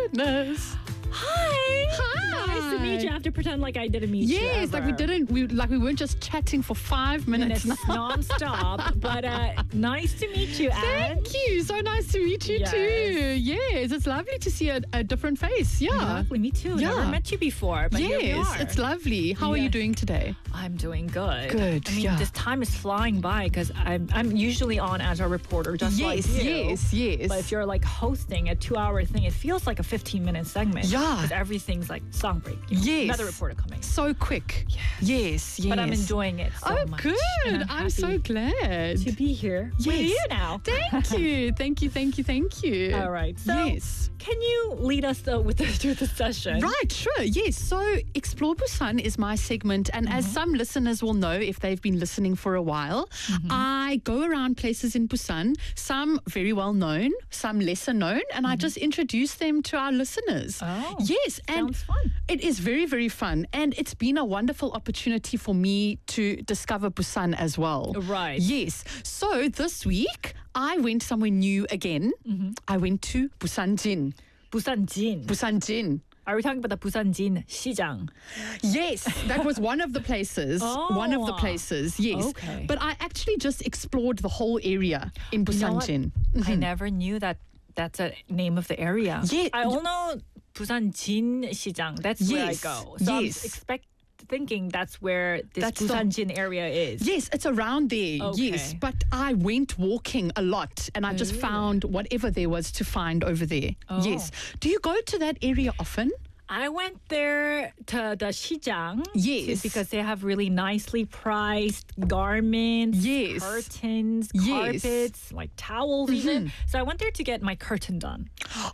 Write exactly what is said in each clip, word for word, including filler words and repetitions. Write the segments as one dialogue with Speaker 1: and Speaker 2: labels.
Speaker 1: goodness.
Speaker 2: Hi.
Speaker 1: Hi.
Speaker 2: Nice to meet you. I have to pretend like I didn't meet you.
Speaker 1: Yes, like we didn't, we like we weren't just chatting for five minutes.
Speaker 2: Minutes non-stop. But uh, nice to meet you, Anne.
Speaker 1: Thank you. So nice to meet you
Speaker 2: Yes.
Speaker 1: too. Yes, it's lovely to see a, a different face. Yeah.
Speaker 2: Lovely. Me too.
Speaker 1: Yeah.
Speaker 2: Never met you before, but here we
Speaker 1: Yes,
Speaker 2: are.
Speaker 1: it's lovely. How are you
Speaker 2: Yes.
Speaker 1: doing today?
Speaker 2: I'm doing good.
Speaker 1: Good,
Speaker 2: I mean,
Speaker 1: yeah.
Speaker 2: this time is flying by because I'm I'm usually on as a reporter, just
Speaker 1: Yes,
Speaker 2: like you.
Speaker 1: yes, yes.
Speaker 2: But if you're like hosting a two-hour thing, it feels like a fifteen-minute segment.
Speaker 1: Yeah.
Speaker 2: Because everything's like song break. you know,
Speaker 1: Yes.
Speaker 2: Another reporter coming.
Speaker 1: So quick. Yes, yes.
Speaker 2: But I'm enjoying it so
Speaker 1: Oh,
Speaker 2: much.
Speaker 1: good.
Speaker 2: And
Speaker 1: I'm,
Speaker 2: I'm
Speaker 1: so
Speaker 2: happy
Speaker 1: glad.
Speaker 2: to be here with
Speaker 1: Yes.
Speaker 2: you now.
Speaker 1: Thank you. Thank you. Thank you. Thank you.
Speaker 2: All right. So
Speaker 1: yes.
Speaker 2: can you lead us though with the, through the session?
Speaker 1: Right, sure. Yes. So Explore Busan is my segment. And as some listeners will know, if they've been listening for a while, I go around places in Busan, some very well known, some lesser known, and I just introduce them to our listeners.
Speaker 2: Oh,
Speaker 1: yes. And
Speaker 2: sounds fun.
Speaker 1: it is very, very fun. And it's been a wonderful opportunity for me to discover Busan as well.
Speaker 2: Right.
Speaker 1: Yes. So this week, I went somewhere new again. I went to Busanjin.
Speaker 2: Busanjin.
Speaker 1: Busanjin.
Speaker 2: Are we talking about the Busanjin 시장?
Speaker 1: Yes, that was one of the places. One of the
Speaker 2: Oh.
Speaker 1: places, yes.
Speaker 2: Okay.
Speaker 1: But I actually just explored the whole area in
Speaker 2: You know what?
Speaker 1: Busanjin.
Speaker 2: I never knew that that's a name of the area.
Speaker 1: Yeah.
Speaker 2: I only know Busanjin 시장. That's where I
Speaker 1: Yes,
Speaker 2: go. So
Speaker 1: yes.
Speaker 2: I'm expect thinking that's where this
Speaker 1: That's the-
Speaker 2: Busanjin area is.
Speaker 1: Yes, it's around there. Yes,
Speaker 2: Okay.
Speaker 1: but I went walking a lot and I just found whatever there was to find over there.
Speaker 2: Oh.
Speaker 1: Yes. Do you go to that area often?
Speaker 2: I went there to the 시장.
Speaker 1: Yes.
Speaker 2: Because they have really nicely priced garments,
Speaker 1: Yes.
Speaker 2: curtains,
Speaker 1: Yes.
Speaker 2: carpets, like towels even. So I went there to get my curtain done.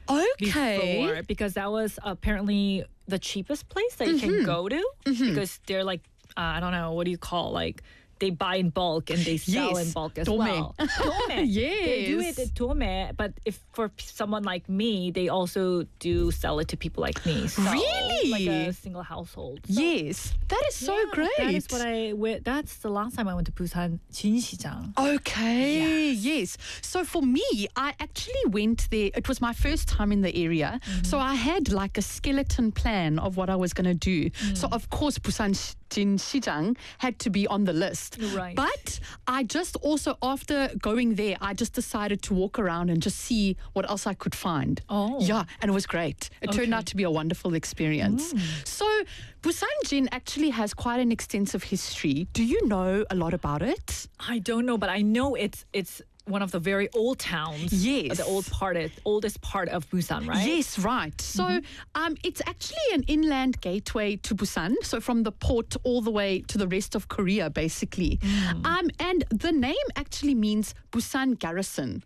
Speaker 1: Okay.
Speaker 2: Before, because that was apparently the cheapest place that you can go to because they're like uh, I don't know, what do you call, like they buy in bulk and they sell
Speaker 1: Yes,
Speaker 2: in bulk as
Speaker 1: dome.
Speaker 2: well. Dome. They do it
Speaker 1: Yes.
Speaker 2: at dome, but if for p- someone like me, they also do sell it to people like me. So,
Speaker 1: Really?
Speaker 2: Like a single household. So,
Speaker 1: Yes, that is so
Speaker 2: yeah,
Speaker 1: great.
Speaker 2: That is what I went. That's the last time I went to Busan 진시장.
Speaker 1: Okay, yes. So for me, I actually went there. It was my first time in the area. So I had like a skeleton plan of what I was going to do. So of course, Busan Jin Shijang had to be on the list.
Speaker 2: Right.
Speaker 1: But I just also, after going there, I just decided to walk around and just see what else I could find.
Speaker 2: Oh.
Speaker 1: Yeah, and it was great. It turned
Speaker 2: Okay.
Speaker 1: out to be a wonderful experience. So Busan Jin actually has quite an extensive history. Do you know a lot about it?
Speaker 2: I don't know, but I know it's it's one of the very old towns.
Speaker 1: Yes.
Speaker 2: The old part, of, oldest part of Busan, right?
Speaker 1: Yes, right. So um, it's actually an inland gateway to Busan. So from the port all the way to the rest of Korea, basically. Um, and the name actually means Busan Garrison.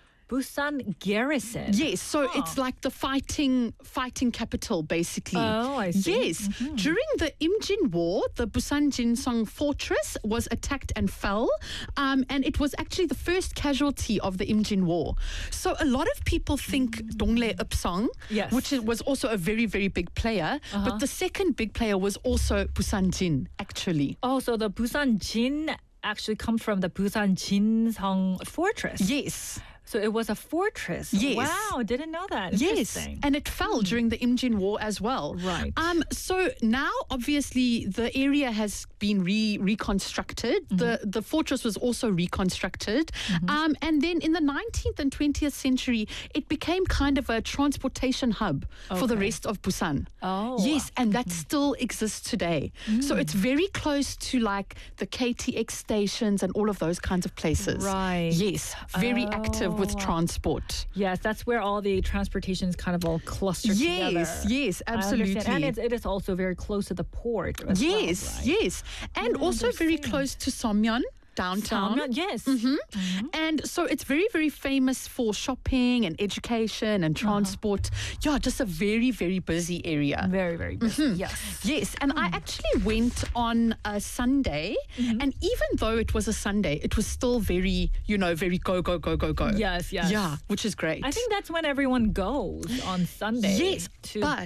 Speaker 2: Busan Garrison.
Speaker 1: Yes, so
Speaker 2: Huh.
Speaker 1: it's like the fighting fighting capital, basically.
Speaker 2: Oh, I see.
Speaker 1: Yes. During the Imjin War, the Busan Jinsong fortress was attacked and fell, um, and it was actually the first casualty of the Imjin War. So a lot of people think Dongle Upsong,
Speaker 2: Yes.
Speaker 1: which is- was also a very, very big player, but the second big player was also Busan Jin, actually.
Speaker 2: Oh, so the Busan Jin actually comes from the Busan Jinsong fortress.
Speaker 1: Yes.
Speaker 2: So it was a fortress.
Speaker 1: Yes.
Speaker 2: Wow, didn't know that.
Speaker 1: Yes,
Speaker 2: Interesting.
Speaker 1: and it fell during the Imjin War as well.
Speaker 2: Right.
Speaker 1: Um. So now, obviously, the area has been re reconstructed. The the fortress was also reconstructed. Um. And then in the nineteenth and twentieth century, it became kind of a transportation hub for the
Speaker 2: Okay.
Speaker 1: rest of Busan.
Speaker 2: Oh.
Speaker 1: Yes, and that still exists today. So it's very close to like the K T X stations and all of those kinds of places.
Speaker 2: Right.
Speaker 1: Yes, very active with
Speaker 2: Oh.
Speaker 1: transport.
Speaker 2: Yes, that's where all the transportation is kind of all clustered
Speaker 1: Yes,
Speaker 2: together.
Speaker 1: yes,
Speaker 2: I understand.
Speaker 1: absolutely.
Speaker 2: And it's, it is also very close to the port as well,
Speaker 1: Yes,
Speaker 2: right?
Speaker 1: yes. And
Speaker 2: I
Speaker 1: also very
Speaker 2: understand.
Speaker 1: close to Seomyeon, downtown.
Speaker 2: Samyeon, yes.
Speaker 1: And so it's very, very famous for shopping and education and transport. Yeah, just a very, very busy area.
Speaker 2: Very, very busy. Yes.
Speaker 1: Yes, and I actually went on a Sunday, and even though it was a Sunday, it was still very, you know, very go, go, go, go, go.
Speaker 2: Yes, yes.
Speaker 1: Yeah, which is great.
Speaker 2: I think that's when everyone goes on Sunday.
Speaker 1: Yes,
Speaker 2: to
Speaker 1: but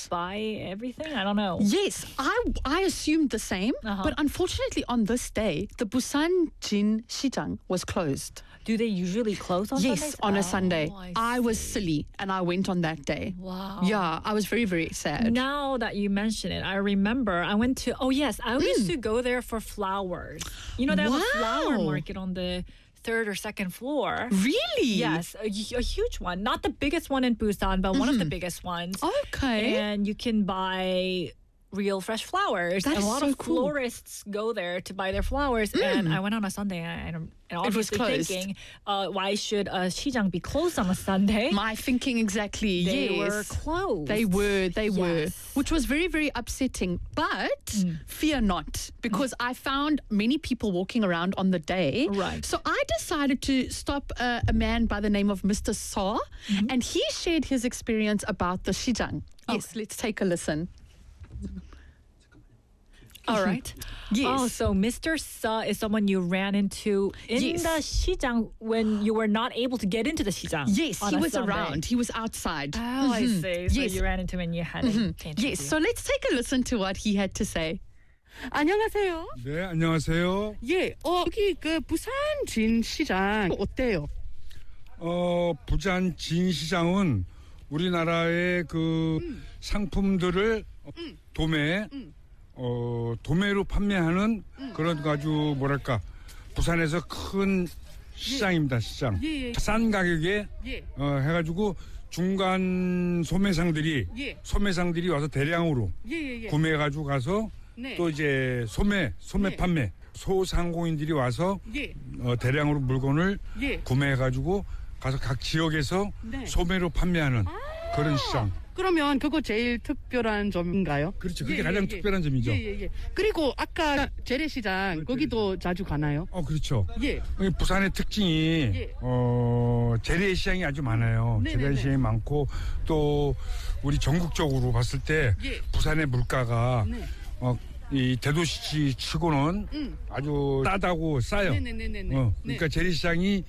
Speaker 2: buy everything? I don't know.
Speaker 1: Yes, I I assumed the same,
Speaker 2: Uh-huh.
Speaker 1: but unfortunately on this day, the Busan Jin Shijang was closed.
Speaker 2: Do they usually close on
Speaker 1: Yes,
Speaker 2: Sundays?
Speaker 1: on a
Speaker 2: Oh,
Speaker 1: Sunday.
Speaker 2: I
Speaker 1: I was
Speaker 2: see.
Speaker 1: silly and I went on that day.
Speaker 2: Wow.
Speaker 1: Yeah, I was very, very sad.
Speaker 2: Now that you mention it, I remember I went to, oh yes, I used to go there for flowers. You know, they have a flower
Speaker 1: Wow.
Speaker 2: market on the third or second floor.
Speaker 1: Really?
Speaker 2: Yes, a, a huge one. Not the biggest one in Busan, but one of the biggest ones.
Speaker 1: Okay.
Speaker 2: And you can buy real fresh flowers.
Speaker 1: That
Speaker 2: and
Speaker 1: is
Speaker 2: a lot
Speaker 1: so
Speaker 2: of
Speaker 1: cool.
Speaker 2: florists go there to buy their flowers. And I went on a Sunday and, and
Speaker 1: was
Speaker 2: obviously
Speaker 1: closed.
Speaker 2: thinking, uh, why should a Shijang be closed on a Sunday?
Speaker 1: My thinking exactly.
Speaker 2: they
Speaker 1: yes.
Speaker 2: were closed.
Speaker 1: They were, they were,
Speaker 2: Yes.
Speaker 1: which was very, very upsetting. But fear not, because I found many people walking around on the day.
Speaker 2: Right.
Speaker 1: So I decided to stop uh, a man by the name of Mister Saw, and he shared his experience about the Shijang. Yes, let's take a listen.
Speaker 2: All right.
Speaker 1: Yes.
Speaker 2: Oh, so Mister Sa is someone you ran into in
Speaker 1: Yes.
Speaker 2: the Shijang when you were not able to get into the Shijang.
Speaker 1: Yes,
Speaker 2: on
Speaker 1: he
Speaker 2: a
Speaker 1: was
Speaker 2: Sunday.
Speaker 1: around. He was outside.
Speaker 2: Oh, I see. So
Speaker 1: Yes.
Speaker 2: you ran into him and you had an interview.
Speaker 1: Yes, so let's take a listen to what he had to say.
Speaker 3: 안녕하세요.
Speaker 4: 네, 안녕하세요.
Speaker 3: 예, 어, 여기 그 부산 진시장 어때요?
Speaker 4: 어, 부산 진시장은 우리나라의 그 상품들을 도매, 어, 도매로 판매하는 그런 아주 뭐랄까 부산에서 큰 시장입니다. 시장.
Speaker 3: 예, 예.
Speaker 4: 싼 가격에
Speaker 3: 예.
Speaker 4: 어, 해가지고 중간 소매상들이
Speaker 3: 예.
Speaker 4: 소매상들이 와서 대량으로
Speaker 3: 예, 예, 예.
Speaker 4: 구매해가지고 가서
Speaker 3: 네.
Speaker 4: 또 이제 소매 소매
Speaker 3: 네.
Speaker 4: 판매 소상공인들이 와서
Speaker 3: 예.
Speaker 4: 어, 대량으로 물건을
Speaker 3: 예.
Speaker 4: 구매해가지고 가서 각 지역에서
Speaker 3: 네.
Speaker 4: 소매로 판매하는 그런 시장.
Speaker 3: 그러면 그거 제일 특별한 점인가요?
Speaker 4: 그렇죠. 그게
Speaker 3: 예,
Speaker 4: 가장
Speaker 3: 예,
Speaker 4: 특별한
Speaker 3: 예.
Speaker 4: 점이죠.
Speaker 3: 예, 예, 예. 그리고 아까 재래시장 거기도 자주 가나요?
Speaker 4: 어, 그렇죠.
Speaker 3: 예.
Speaker 4: 이 부산의 특징이
Speaker 3: 예.
Speaker 4: 어, 재래시장이 아주 많아요.
Speaker 3: 네네네.
Speaker 4: 재래시장이 많고 또 우리 전국적으로 봤을 때
Speaker 3: 예.
Speaker 4: 부산의 물가가
Speaker 3: 네.
Speaker 4: 어, 이 대도시 치고는
Speaker 3: 음.
Speaker 4: 아주 싸다고 싸요.
Speaker 3: 네네네네.
Speaker 4: 어, 그러니까 재래시장이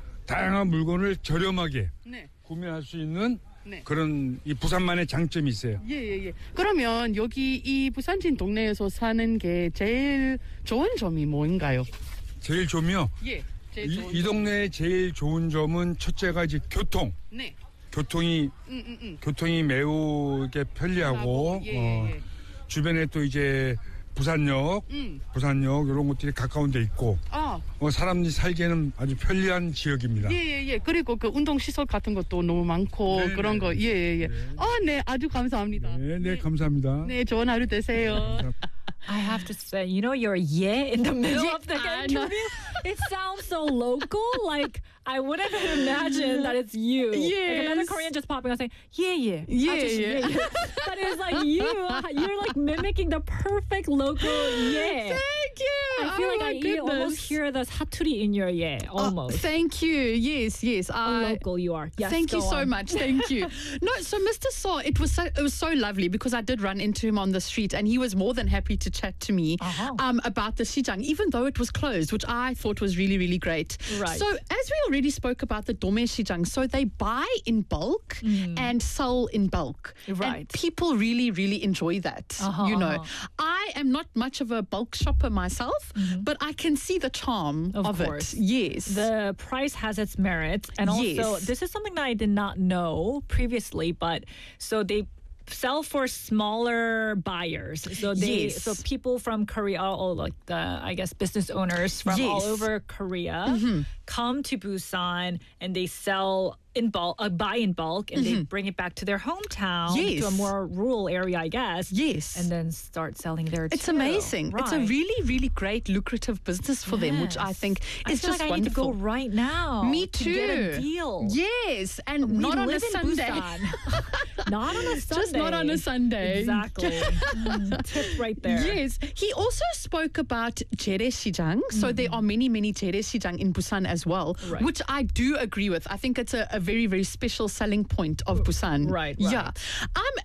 Speaker 4: 다양한 물건을 저렴하게
Speaker 3: 네.
Speaker 4: 구매할 수 있는
Speaker 3: 네.
Speaker 4: 그런 이 부산만의 장점이 있어요.
Speaker 3: 예, 예, 예. 그러면 여기 이 부산진 동네에서 사는 게 제일 좋은 점이 뭔가요?
Speaker 4: 제일 좋으며
Speaker 3: 예. 제일
Speaker 4: 이,
Speaker 3: 좋은
Speaker 4: 이
Speaker 3: 점.
Speaker 4: 동네의 제일 좋은 점은 첫째가 이제 교통.
Speaker 3: 네.
Speaker 4: 교통이
Speaker 3: 음, 음, 음.
Speaker 4: 교통이 매우 이렇게 편리하고
Speaker 3: 예,
Speaker 4: 어,
Speaker 3: 예, 예.
Speaker 4: 주변에 또 이제 부산역,
Speaker 3: 음.
Speaker 4: 부산역 이런 것들이 가까운 데 있고
Speaker 3: 아,
Speaker 4: 어, 사람들이 살기에는 아주 편리한 지역입니다.
Speaker 3: 예, 예, 예. 그리고 그 운동 시설 같은 것도 너무 많고
Speaker 4: 네,
Speaker 3: 그런
Speaker 4: 네.
Speaker 3: 거. 예, 예, 예. 아, 네. 아주 감사합니다.
Speaker 4: 네, 네, 감사합니다.
Speaker 3: 네, 좋은 하루 되세요.
Speaker 2: I have to say, you know, your yeah in the middle
Speaker 1: Yeah,
Speaker 2: of the
Speaker 1: I know.
Speaker 2: interview, it sounds so local. Like, I wouldn't have imagined that it's you. Like another
Speaker 1: Yes.
Speaker 2: Korean just popping out saying, yeah, yeah.
Speaker 1: Yeah,
Speaker 2: 아저씨,
Speaker 1: yeah.
Speaker 2: yeah. But it's like you, you're like mimicking the perfect local yeah.
Speaker 1: Thank you.
Speaker 2: I feel
Speaker 1: oh
Speaker 2: like
Speaker 1: my
Speaker 2: I you almost
Speaker 1: goodness.
Speaker 2: hear the 사투리 in your yeah,
Speaker 1: Oh,
Speaker 2: almost.
Speaker 1: thank you. Yes, yes.
Speaker 2: How
Speaker 1: I,
Speaker 2: local you are. Yes,
Speaker 1: Thank you
Speaker 2: go
Speaker 1: so
Speaker 2: on.
Speaker 1: much. Thank you. No, so Mister Saw, it was so it was so lovely because I did run into him on the street, and he was more than happy to chat to me
Speaker 2: Uh-huh.
Speaker 1: um, about the Shijang, even though it was closed, which I thought was really really great.
Speaker 2: Right.
Speaker 1: So as we already spoke about the Dome Shijang, so they buy in bulk and sell in bulk.
Speaker 2: Mm. Right.
Speaker 1: And people really really enjoy that.
Speaker 2: Uh-huh,
Speaker 1: you know,
Speaker 2: uh-huh.
Speaker 1: I am not much of a bulk shopper myself, but I can see the charm
Speaker 2: Of
Speaker 1: of,
Speaker 2: course.
Speaker 1: it. Yes.
Speaker 2: The price has its merits. And also,
Speaker 1: Yes.
Speaker 2: this is something that I did not know previously, but so they sell for smaller buyers. So they
Speaker 1: Yes.
Speaker 2: so people from Korea, or like the I guess business owners from all
Speaker 1: Yes. Mm-hmm.
Speaker 2: over Korea come to Busan and they sell in bulk, uh, buy in bulk, and they bring it back to their hometown, to a
Speaker 1: Mm-hmm. Yes.
Speaker 2: more rural area, I guess.
Speaker 1: Yes.
Speaker 2: And then start selling there
Speaker 1: It's
Speaker 2: too.
Speaker 1: amazing. It's a
Speaker 2: Right.
Speaker 1: really, really great, lucrative business for them, which I
Speaker 2: Yes.
Speaker 1: think
Speaker 2: I
Speaker 1: is
Speaker 2: feel
Speaker 1: just
Speaker 2: like I need to
Speaker 1: wonderful.
Speaker 2: go right now.
Speaker 1: Me
Speaker 2: To
Speaker 1: too.
Speaker 2: get a deal.
Speaker 1: Yes, and
Speaker 2: We
Speaker 1: not on a
Speaker 2: live in
Speaker 1: Sunday.
Speaker 2: Busan. Not on a Sunday.
Speaker 1: Just not on a Sunday.
Speaker 2: Exactly. Mm, tip right there.
Speaker 1: Yes. He also spoke about Jere Shijang. So there are many, many Jere Shijang in Busan as well,
Speaker 2: Mm-hmm. Right.
Speaker 1: which I do agree with. I think it's a, a very, very special selling point of Busan.
Speaker 2: Right, right.
Speaker 1: Yeah. Um,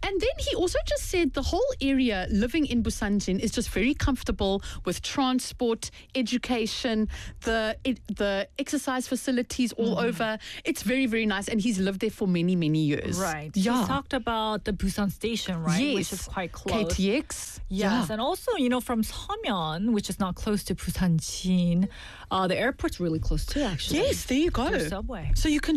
Speaker 1: And then he also just said the whole area living in Busanjin is just very comfortable with transport, education, the it, the exercise facilities all
Speaker 2: Mm-hmm.
Speaker 1: over. It's very, very nice. And he's lived there for many, many years.
Speaker 2: Right.
Speaker 1: Yeah.
Speaker 2: He talked about the Busan station, right?
Speaker 1: Yes.
Speaker 2: Which is quite close.
Speaker 1: K T X.
Speaker 2: Yes,
Speaker 1: Yeah.
Speaker 2: and also, you know, from Seomyeon, which is not close to Busanjin, uh, the airport's really close too, actually.
Speaker 1: Yes, there you go.
Speaker 2: Through subway.
Speaker 1: So you can